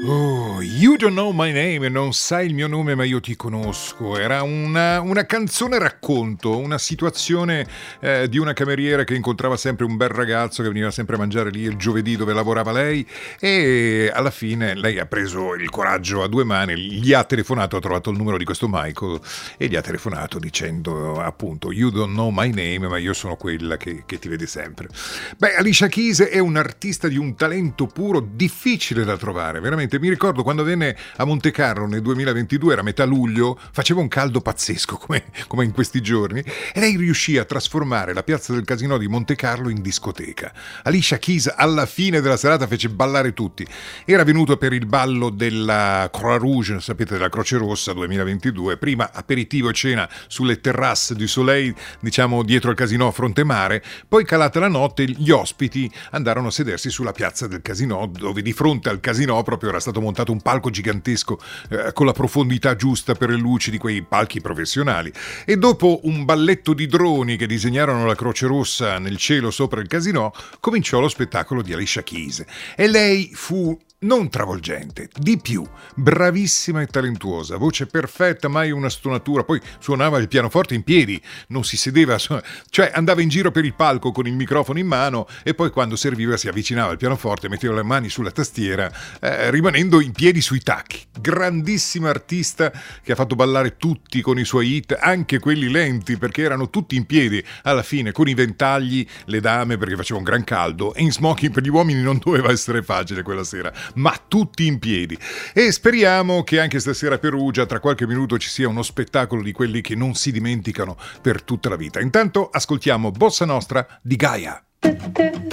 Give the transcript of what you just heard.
Oh, You Don't Know My Name, non sai il mio nome ma io ti conosco. Era una canzone racconto, una situazione di una cameriera che incontrava sempre un bel ragazzo che veniva sempre a mangiare lì il giovedì dove lavorava lei, e alla fine lei ha preso il coraggio a due mani, gli ha telefonato, ha trovato il numero di questo Michael e gli ha telefonato dicendo appunto You Don't Know My Name, ma io sono quella che ti vede sempre. Beh, Alicia Keys è un'artista di un talento puro, difficile da trovare, veramente. Mi ricordo quando venne a Monte Carlo nel 2022, era metà luglio, faceva un caldo pazzesco come in questi giorni, e lei riuscì a trasformare la piazza del Casinò di Monte Carlo in discoteca. Alicia Keys alla fine della serata fece ballare tutti. Era venuto per il ballo della Croix Rouge, sapete, della Croce Rossa 2022, prima aperitivo e cena sulle terrasse du Soleil, diciamo dietro al Casinò a fronte mare, poi calata la notte gli ospiti andarono a sedersi sulla piazza del Casinò, dove di fronte al Casinò proprio era stato montato un palco gigantesco con la profondità giusta per le luci di quei palchi professionali, e dopo un balletto di droni che disegnarono la Croce Rossa nel cielo sopra il Casinò cominciò lo spettacolo di Alicia Keys, e lei fu non travolgente, di più, bravissima e talentuosa, voce perfetta, mai una stonatura, poi suonava il pianoforte in piedi, non si sedeva, cioè andava in giro per il palco con il microfono in mano e poi quando serviva si avvicinava al pianoforte, metteva le mani sulla tastiera, rimanendo in piedi sui tacchi. Grandissima artista che ha fatto ballare tutti con i suoi hit, anche quelli lenti, perché erano tutti in piedi alla fine, con i ventagli, le dame perché faceva un gran caldo, e in smoking per gli uomini non doveva essere facile quella sera, ma tutti in piedi. E speriamo che anche stasera a Perugia tra qualche minuto ci sia uno spettacolo di quelli che non si dimenticano per tutta la vita. Intanto ascoltiamo Bossa Nostra di Gaia.